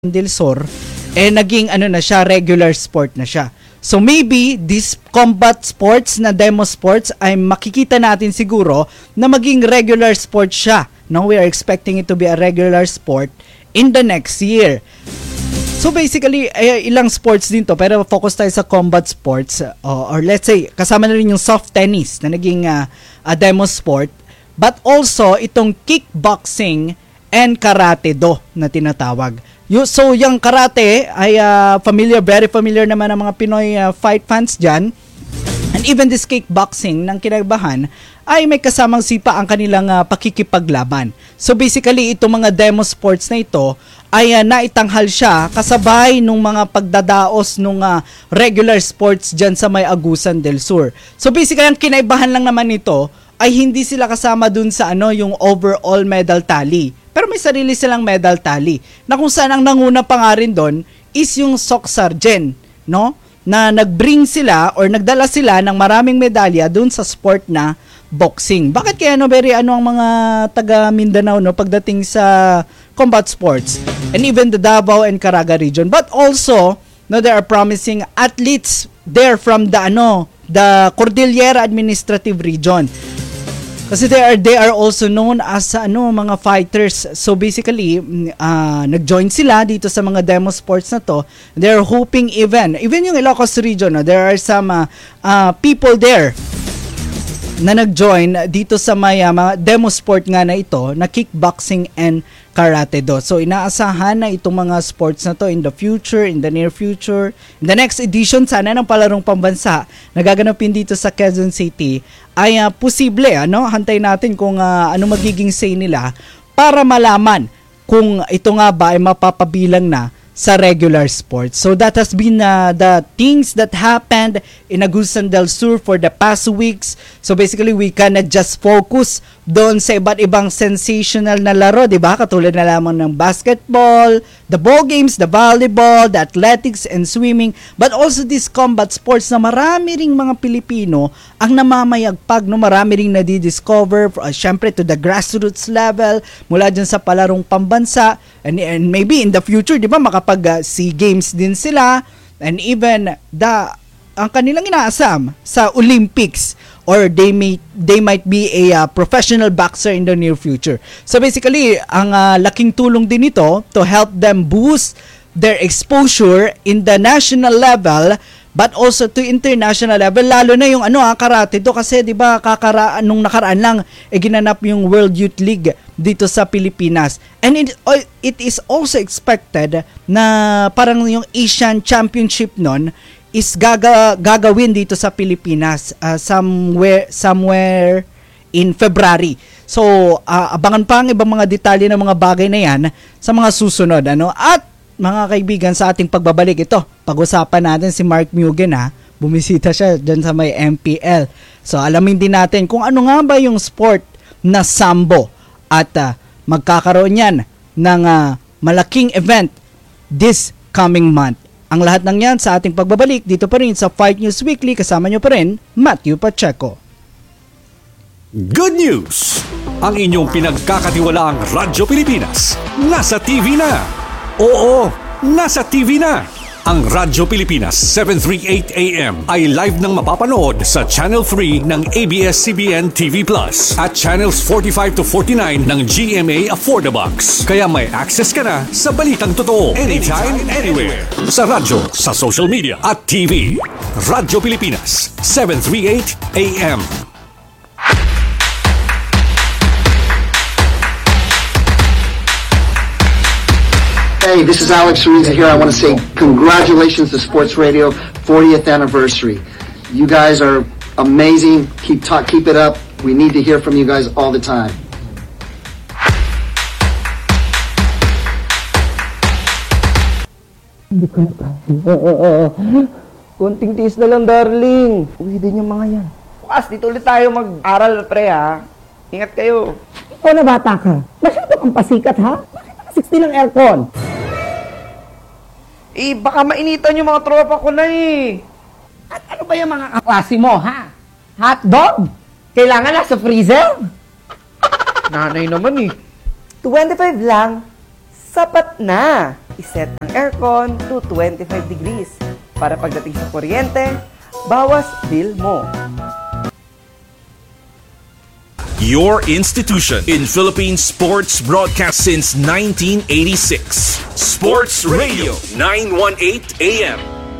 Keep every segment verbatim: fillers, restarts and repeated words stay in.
del Sur, eh naging ano na siya, regular sport na siya. So maybe this combat sports na demo sports ay makikita natin siguro na maging regular sport siya. Now we are expecting it to be a regular sport in the next year. So basically, eh, ilang sports din to, pero focus tayo sa combat sports, uh, or let's say kasama na rin yung soft tennis na naging uh, a demo sport, but also itong kickboxing and karate do na tinatawag. So, yung karate ay uh, familiar, very familiar naman ng mga Pinoy uh, fight fans dyan. And even this kickboxing ng kinagbahan ay may kasamang sipa ang kanilang uh, pakikipaglaban. So, basically, itong mga demo sports na ito ay uh, naitanghal siya kasabay nung mga pagdadaos nung uh, regular sports dyan sa may Agusan del Sur. So, basically, ang kinaibahan lang naman nito ay hindi sila kasama dun sa ano yung overall medal tally. Pero may sarili silang medal tally na kung saan ang nanguna pa nga rin doon is yung Soc Sargent, no? Na nag-bring sila or nagdala sila ng maraming medalya doon sa sport na boxing. Bakit kaya no, very ano ang mga taga Mindanao no pagdating sa combat sports and even the Davao and Caraga region, but also no, they are promising athletes there from the ano the Cordillera Administrative Region. Kasi they are they are also known as ano mga fighters. So basically, uh, nag-join sila dito sa mga demo sports na to. They're hoping even even yung Ilocos region, no, there are some uh, uh, people there na nag-join dito sa may uh, mga demo sport nga na ito na kickboxing and karate do. So inaasahan na itong mga sports na to in the future, in the near future, in the next edition sana ng palarong pambansa na gaganapin dito sa Quezon City ay uh, posible, ano? Hantay natin kung uh, ano magiging say nila para malaman kung ito nga ba ay mapapabilang na sa regular sports. So that has been uh, the things that happened in Agusan del Sur for the past weeks. So basically, we cannot just focus doon sa iba't ibang sensational na laro, di ba? Katulad na lamang ng basketball, the ball games, the volleyball, the athletics and swimming, but also these combat sports na marami ring mga Pilipino ang namamayagpag, no? Marami ring nadi-discover, uh, syempre to the grassroots level, mula dyan sa palarong pambansa, and, and maybe in the future, di ba, makapag uh, SEA Games din sila, and even the ang kanilang inaasam sa Olympics, or they may they might be a uh, professional boxer in the near future. So basically, ang uh, laking tulong din ito to help them boost their exposure in the national level but also to international level, lalo na yung ano ah, karate do, kasi 'di ba kakaraan nung nakaraan lang eh, ginanap yung World Youth League dito sa Pilipinas. And it, it is also expected na parang yung Asian Championship nun is gaga, gagawin dito sa Pilipinas uh, somewhere somewhere in February. So, uh, abangan pa ang ibang mga detalye ng mga bagay na yan sa mga susunod. Ano? At mga kaibigan, sa ating pagbabalik ito, pag-usapan natin si Mark Mugen, ha? Bumisita siya dyan sa may M P L. So, alamin din natin kung ano nga ba yung sport na sambo at uh, magkakaroon yan ng uh, malaking event this coming month. Ang lahat ng yan sa ating pagbabalik dito pa rin sa Fight News Weekly. Kasama nyo pa rin, Matthew Pacheco. Good news! Ang inyong pinagkakatiwalaang Radyo Pilipinas nasa T V na. Oo, nasa T V na. Ang Radyo Pilipinas seven thirty-eight A M ay live nang mapapanood sa Channel three ng A B S C B N T V Plus at Channels forty-five to forty-nine ng G M A Affordabox. Kaya may access ka na sa balitang totoo anytime, anywhere. Sa radyo, sa social media at T V. Radyo Pilipinas seven thirty-eight A M. Hey, this is Alex Ariza here. I want to say congratulations to Sports Radio fortieth anniversary. You guys are amazing. Keep talk, keep it up. We need to hear from you guys all the time. Hindi ko na konting tiis na lang, darling. Uwi din yung mga yan. Bukas, dito ulit tayo mag-aral, pre, ha? Ingat kayo. Ikaw na bata ka. Masyado kang pasikat, ha? Bakit naka sixty ng aircon? Eh, baka mainitan yung mga tropa ko na eh. At ano ba yung mga kaklase mo, ha? Hotdog? Kailangan nasa freezer? Nanay naman eh. twenty-five lang, sapat na. iset ang aircon to twenty-five degrees para pagdating sa kuryente, bawas bill mo. Your institution in Philippine sports broadcast since nineteen eighty-six. Sports Radio nine eighteen A M.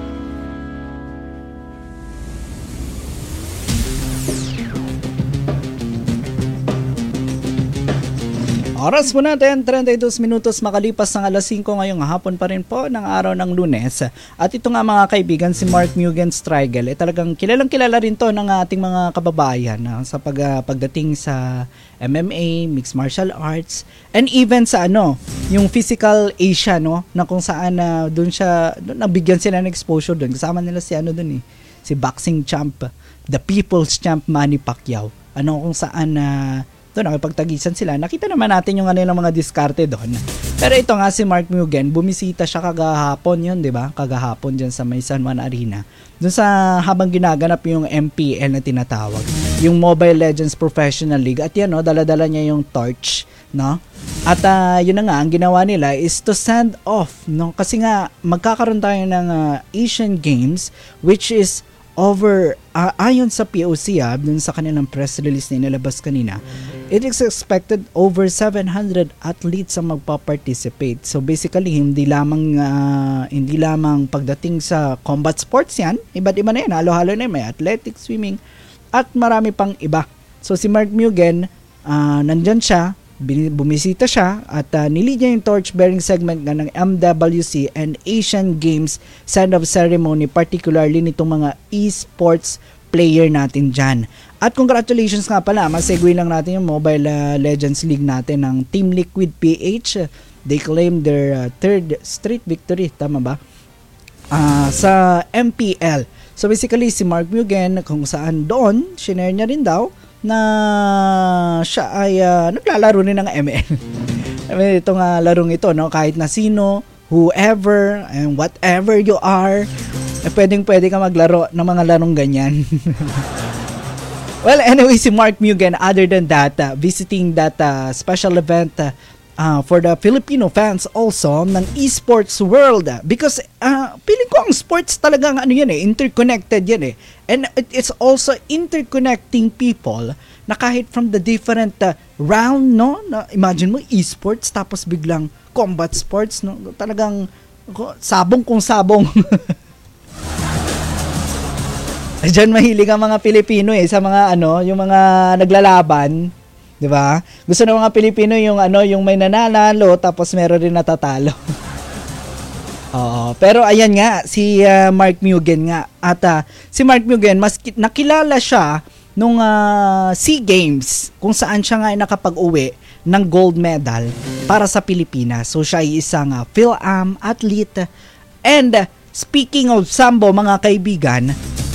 Oras po natin, thirty-two minutos makalipas ng alas singko ngayong hapon pa rin po ng araw ng Lunes. At ito nga mga kaibigan, si Mark Mugen Strigel, eh, talagang kilalang kilala rin to ng ating mga kababayan uh, sa pag, uh, pagdating sa M M A, Mixed Martial Arts, and even sa ano, yung Physical Asia, no, na kung saan uh, doon siya, doon nabigyan sila ng exposure doon. Kasama nila si ano doon eh, si boxing champ, the people's champ Manny Pacquiao. Ano kung saan uh, doon nakipagtagisan sila. Nakita naman natin yung kanilang mga diskarte doon. Pero ito nga si Mark Mugen, bumisita siya kagahapon yun, di ba? Kagahapon dyan sa may San Juan Arena. Doon sa habang ginaganap yung M P L na tinatawag, yung Mobile Legends Professional League. At yan, no, dala-dala niya yung torch, no? At uh, yun na nga, ang ginawa nila is to send off, no? Kasi nga, magkakaroon tayo ng uh, Asian Games, which is over, uh, ayon sa P O C, ah, dun sa kanilang press release na inilabas kanina, it is expected over seven hundred athletes ang magpa-participate. So basically, hindi lamang uh, hindi lamang pagdating sa combat sports yan, iba't iba na yan, halo-halo na yan, may athletics, swimming, at marami pang iba. So si Mark Mugen, uh, nandyan siya, bumisita siya at uh, nilid niya yung torch-bearing segment nga ng M W C and Asian Games send-off ceremony, particularly nitong mga esports player natin dyan. At congratulations nga pala, masegue lang natin yung Mobile uh, Legends League natin ng Team Liquid P H. They claimed their uh, third straight victory, tama ba? Uh, sa M P L. So basically, si Mark Mugen, kung saan doon, shinare niya rin daw na siya ay uh, naglalaro rin ng M L. I mean, itong uh, larong ito, no? Kahit na sino, whoever, and whatever you are, eh, pwedeng pwede ka maglaro ng mga larong ganyan. Well, anyway, si Mark Mugen, other than that, uh, visiting that uh, special event uh, uh, for the Filipino fans also ng esports world. Because uh, feeling ko ang sports talagang ano yan eh, interconnected yan eh. And it, it's also interconnecting people na kahit from the different uh, round, no? Na, imagine mo, esports, tapos biglang combat sports, no? Talagang sabong kung sabong. Diyan mahilig ang mga Pilipino eh, sa mga ano, yung mga naglalaban, di ba? Gusto ng mga Pilipino yung ano, yung may nananalo, tapos meron rin natatalo. Oo, pero ayan nga, si uh, Mark Mugen nga. At uh, si Mark Mugen, mas nakilala siya nung uh, SEA Games, kung saan siya nga ay nakapag-uwi ng gold medal para sa Pilipinas. So siya ay isang uh, Phil-Am athlete. And uh, speaking of sambo, mga kaibigan,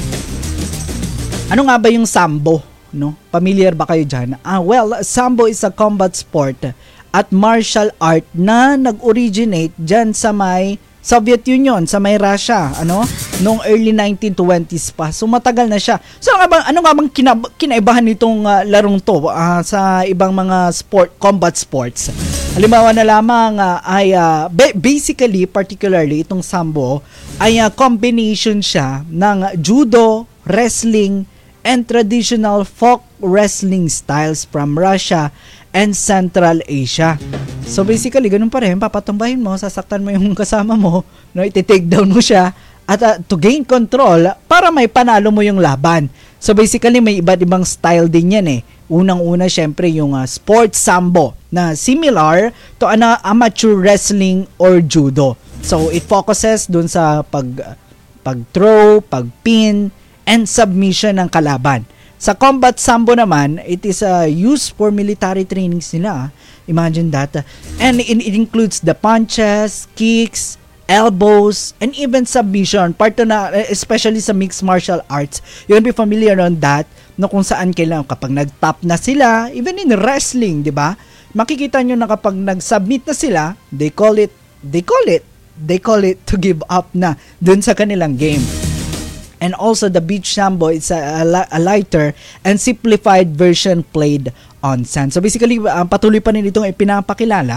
ano nga ba yung sambo? No? Familiar ba kayo dyan? Ah, well, sambo is a combat sport at martial art na nag-originate dyan sa may Soviet Union, sa may Russia, ano? Noong early nineteen twenties pa. So matagal na siya. So ano nga bang, ano nga bang kinab- kinaibahan nitong uh, larong to uh, sa ibang mga sport, combat sports? Halimbawa na lamang uh, ay uh, ba- basically, particularly itong sambo ay uh, combination siya ng judo, wrestling, and traditional folk wrestling styles from Russia and Central Asia. So basically, ganun pa rin, papatumbahin mo, sasaktan mo yung kasama mo, no, iti-take down mo siya, at uh, to gain control, para may panalo mo yung laban. So basically, may iba't ibang style din yan eh. Unang-una, syempre, yung uh, sports sambo, na similar to ano, amateur wrestling or judo. So it focuses dun sa pag, pag-throw, pag-pin, and submission ng kalaban. Sa combat sambo naman, it is uh, used for military trainings nila. Imagine that. And it, it includes the punches, kicks, elbows, and even submission. Part na, especially sa mixed martial arts. You can be familiar on that, no, kung saan kailangan kapag nag-top na sila, even in wrestling, di ba? Makikita nyo na kapag nag-submit na sila, they call it, they call it, they call it to give up na dun sa kanilang game. And also the beach sambo, it's a, a lighter and simplified version played on sand. So basically, uh, patuloy pa rin itong ipinapakilala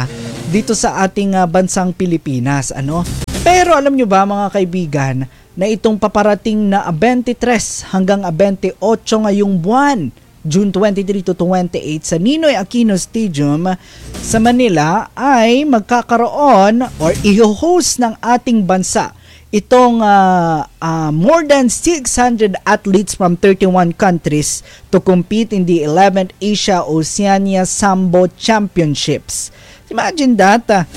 dito sa ating uh, bansang Pilipinas, ano? Pero alam nyo ba mga kaibigan, na itong paparating na twenty-three hanggang twenty-eight ngayong buwan, June twenty-three to twenty-eight sa Ninoy Aquino Stadium sa Manila ay magkakaroon or i-host ng ating bansa itong uh, uh, more than six hundred athletes from thirty-one countries to compete in the eleventh Asia Oceania Sambo Championships. Imagine that. Uh,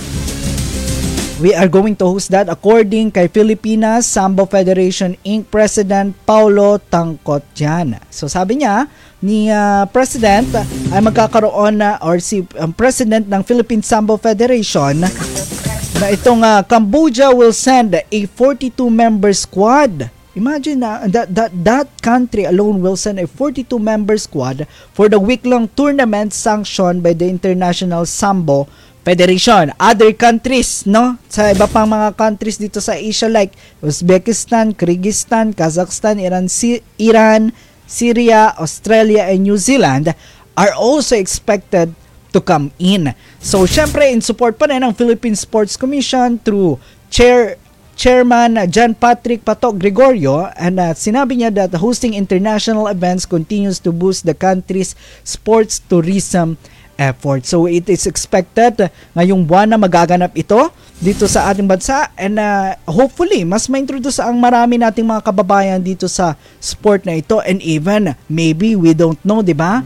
We are going to host that according kay Filipinas Sambo Federation Incorporated President Paulo Tangkotyan. So sabi niya ni uh, President ay magkakaroon na or si um, President ng Philippine Sambo Federation na itong uh, Cambodia will send a forty-two member squad. Imagine uh, that, that that country alone will send a forty-two member squad for the week-long tournament sanctioned by the International Sambo Federation. Other countries, no? Sa iba pang mga countries dito sa Asia like Uzbekistan, Kyrgyzstan, Kazakhstan, Iran, si- Iran, Syria, Australia, and New Zealand are also expected to come in. So, syempre, in support pa rin ng Philippine Sports Commission through Chair Chairman John Patrick Patok Gregorio, and uh, sinabi niya that hosting international events continues to boost the country's sports tourism effort. So it is expected uh, ngayong buwan na magaganap ito dito sa ating bansa, and uh, hopefully mas ma-introduce ang marami nating mga kababayan dito sa sport na ito, and even maybe we don't know, di ba?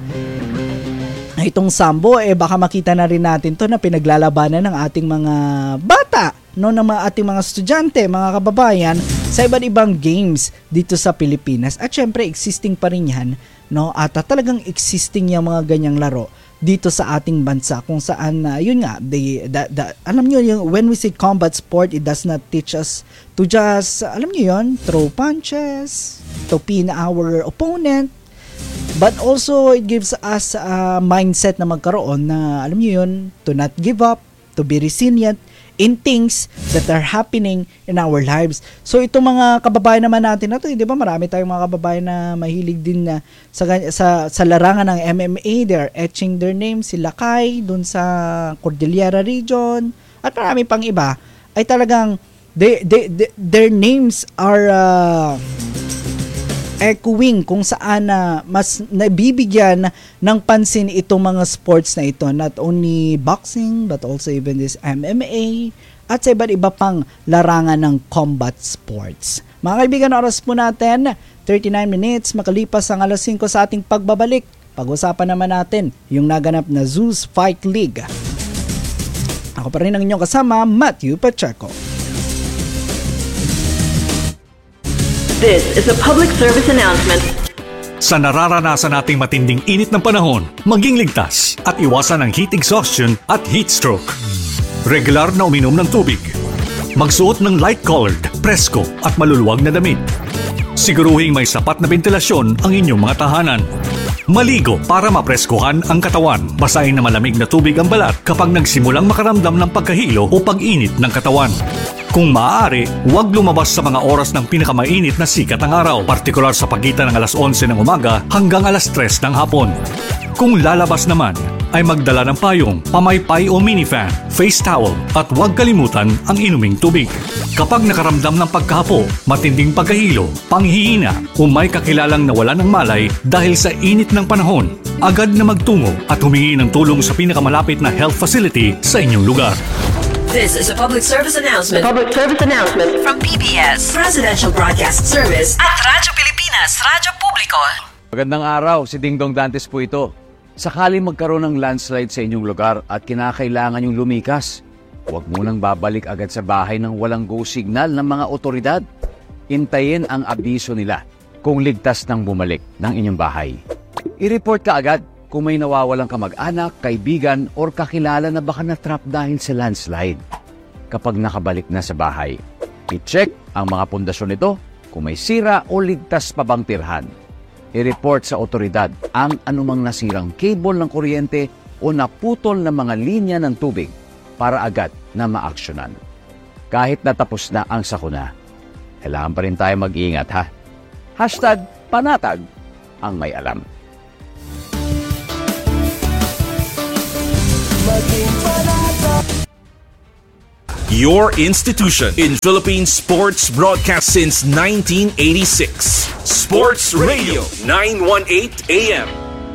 Itong sambo, eh baka makita na rin natin to na pinaglalabanan ng ating mga bata, no, ng mga ating mga estudyante, mga kababayan sa iba't ibang games dito sa Pilipinas. At syempre existing pa rin yan, no, at uh, talagang existing yung mga ganyang laro dito sa ating bansa, kung saan uh, yun nga they, that, that, alam nyo yung when we say combat sport, it does not teach us to just uh, alam nyo yun, throw punches, to pin our opponent, but also it gives us a mindset na magkaroon na alam nyo yun, to not give up, to be resilient in things that are happening in our lives. So itong mga kababayan naman natin na to, di ba marami tayong mga kababayan na mahilig din na sa sa, sa larangan ng M M A, they are etching their names, si Lakay dun sa Cordillera region at marami pang iba ay talagang they, they, they, their names are uh, echoing kung saan na uh, mas nabibigyan ng pansin itong mga sports na ito, not only boxing but also even this M M A at sa iba't iba pang larangan ng combat sports. Mga kaibigan, oras po natin thirty-nine minutes makalipas ang alas singko sa ating pagbabalik. Pag-usapan naman natin yung naganap na Zeus Fight League. Ako pa rin ang inyong kasama, Matthew Pacheco. This is a public service announcement. Sa nararanasan nating matinding init ng panahon, maging ligtas at iwasan ang heat exhaustion at heat stroke. Regular na uminom ng tubig. Magsuot ng light-colored, presko at maluluwag na damit. Siguruhing may sapat na ventilasyon ang inyong mga tahanan. Maligo para mapreskuhan ang katawan. Basahin na malamig na tubig ang balat kapag nagsimulang makaramdam ng pagkahilo o pag-init ng katawan. Kung maaari, huwag lumabas sa mga oras ng pinakamainit na sikat ng araw, partikular sa pagitan ng alas onse ng umaga hanggang alas tres ng hapon. Kung lalabas naman, ay magdala ng payong, pamaypay o minifan, face towel at huwag kalimutan ang inuming tubig. Kapag nakaramdam ng pagkahapo, matinding pagkahilo, panghihina o may kakilalang nawala ng malay dahil sa init ng panahon, agad na magtungo at humingi ng tulong sa pinakamalapit na health facility sa inyong lugar. This is a public service announcement. Public service announcement From P B S Presidential Broadcast Service at Radyo Pilipinas, Radyo Publiko. Magandang araw, si Dingdong Dantes po ito. Sakali magkaroon ng landslide sa inyong lugar at kinakailangan yung lumikas, huwag munang babalik agad sa bahay ng walang go signal ng mga otoridad. Intayin ang abiso nila kung ligtas nang bumalik ng inyong bahay. I-report ka agad kung may nawawalang kamag-anak, kaibigan, or kakilala na baka na-trap dahil sa landslide. Kapag nakabalik na sa bahay, i-check ang mga pundasyon nito kung may sira o ligtas pa bang tirhan. I-report sa otoridad ang anumang nasirang cable ng kuryente o naputol na mga linya ng tubig para agad na maaksyonan. Kahit natapos na ang sakuna, kailangan pa rin tayo mag-iingat, ha? Hashtag panatag ang may alam. your institution in Philippine sports broadcast since nineteen eighty-six. Sports Radio nine eighteen A M.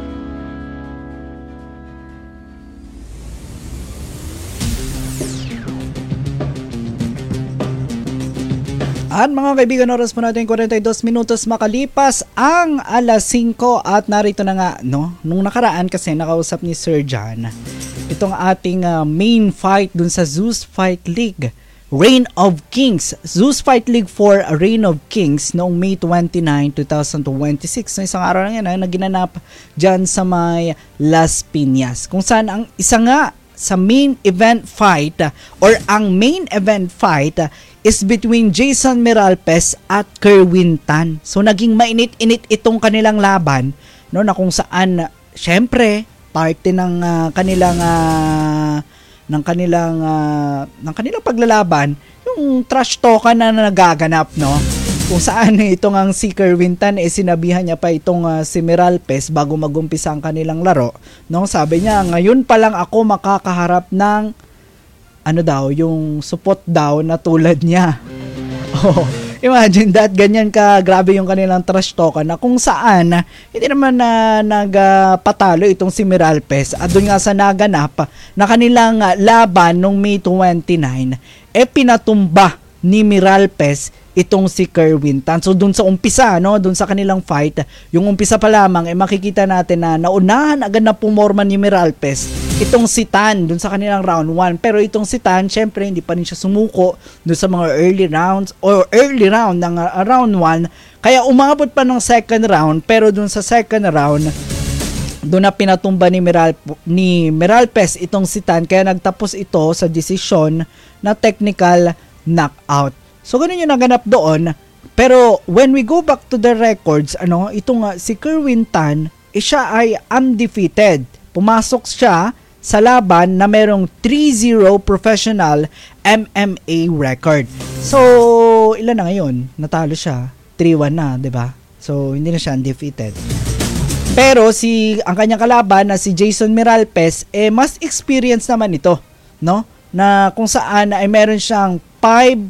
At mga kaibigan, oras po natin forty-two minutos makalipas ang alas singko at narito na nga, no? Nung nakaraan kasi nakausap ni Sir John itong ating uh, main fight dun sa Zeus Fight League, Reign of Kings. Zeus Fight League for Reign of Kings noong May twenty-ninth, twenty twenty-six. So isang araw lang yan, na ginanap dyan sa may Las Piñas. Kung saan ang isa nga sa main event fight uh, or ang main event fight uh, is between Jason Miralpes at Kerwin Tan. So naging mainit-init itong kanilang laban, no, na kung saan uh, syempre parte ng uh, kanilang uh, ng kanilang uh, ng kanilang paglalaban yung trash talk na nagaganap, no, kung saan itong ang si Kerwin Tan eh sinabihan niya pa itong uh, si Miralpes bago magumpisa ang kanilang laro, no. Sabi niya, ngayon pa lang ako makakaharap ng ano daw, yung support daw na tulad niya. Oh, imagine that, ganyan ka grabe yung kanilang trash talk na kung saan hindi naman na nagpatalo uh, itong si Miralpes at doon nga sa naganap na kanilang uh, laban nung May twenty-ninth eh pinatumba ni Miralpes itong si Kerwin Tan. So dun sa umpisa, no, dun sa kanilang fight, yung umpisa pa lamang eh makikita natin na naunahan agad na pumorma ni Miralpes itong si Tan dun sa kanilang round one. Pero itong si Tan, syempre hindi pa rin siya sumuko dun sa mga early rounds or early round ng uh, round one. Kaya umabot pa ng second round, pero dun sa second round doon na pinatumba ni Miral ni Miralpes itong si Tan, kaya nagtapos ito sa desisyon na technical knockout. So ganun yung naganap doon. Pero when we go back to the records, ano, itong uh, si Kerwin Tan, eh, siya ay undefeated. Pumasok siya sa laban na merong three zero professional M M A record. So ilan na ngayon? Natalo siya. three one na, 'di ba? So hindi na siya undefeated. Pero si ang kanyang kalaban na si Jason Miralpes eh mas experience naman ito, no? Na kung saan ay meron siyang five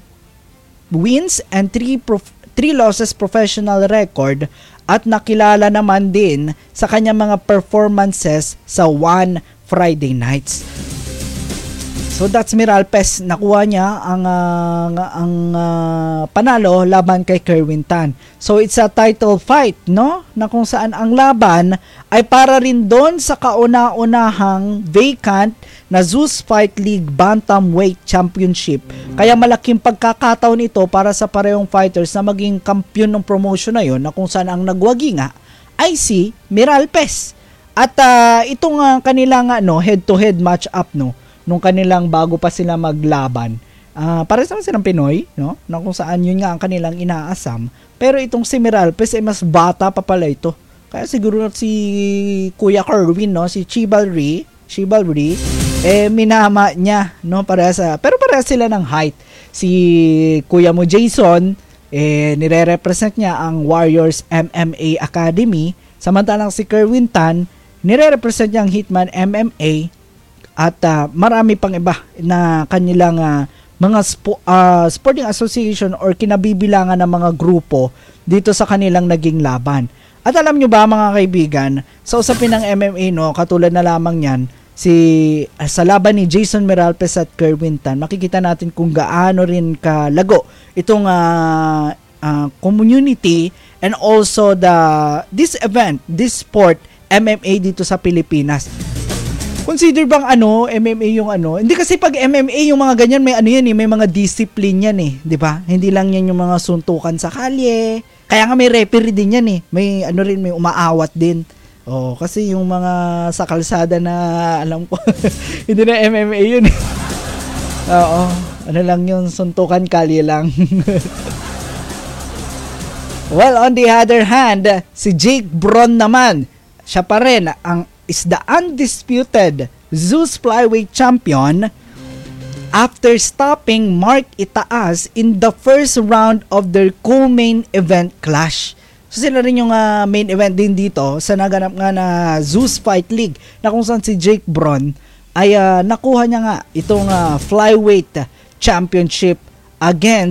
wins and three prof- three losses professional record at nakilala naman din sa kanyang mga performances sa One Friday Nights. So that's Miralpes, nakuha niya ang uh, ang uh, panalo laban kay Kerwin Tan. So it's a title fight, no? Na kung saan ang laban ay para rin doon sa kauna-unahang vacant na Zeus Fight League Bantamweight Championship. Kaya malaking pagkakataon ito para sa parehong fighters na maging kampiyon ng promotion na yon, na kung saan ang nagwagi nga ay si Miralpes. At uh, itong uh, kanilang ano, head-to-head match-up, no, nung kanilang bago pa sila maglaban. Uh, para sa silang Pinoy, no? Na kung saan yun nga ang kanilang inaasam. Pero itong si Miralpes ay mas bata pa pala ito. Kaya siguro si Kuya Kerwin, no, si Chivalry, Chivalry, eh minama niya, no, para sa, pero para sila ng height. Si Kuya mo Jason, eh nire-represent niya ang Warriors M M A Academy, samantalang si Kerwin Tan, nire-represent niya ang Hitman M M A. At uh, marami pang iba na kanilang uh, mga spo- uh, sporting association or kinabibilangan ng mga grupo dito sa kanilang naging laban. At alam nyo ba mga kaibigan, sa usapin ng M M A, no, katulad na lamang yan, si, uh, sa laban ni Jason Miralpes at Kerwin Tan, makikita natin kung gaano rin kalago itong uh, uh, community and also the this event, this sport, M M A dito sa Pilipinas. Consider bang ano, M M A yung ano? Hindi kasi pag M M A yung mga ganyan, may ano yan eh, may mga discipline yan eh, 'di ba? Hindi lang yan yung mga suntukan sa kalye. Kaya nga may referee din yan eh. May ano rin, may umaawat din. Oh, kasi yung mga sa kalsada na alam ko, hindi na M M A yun eh. Oo, ano lang yun, suntukan kalye lang. Well, on the other hand, si Jake Braun naman, siya pa rin ang is the undisputed Zeus Flyweight Champion after stopping Mark Itaas in the first round of their co-main event clash. So sila rin yung uh, main event din dito sa naganap nga na Zeus Fight League, na kung saan si Jake Braun ay uh, nakuha niya nga itong uh, flyweight championship against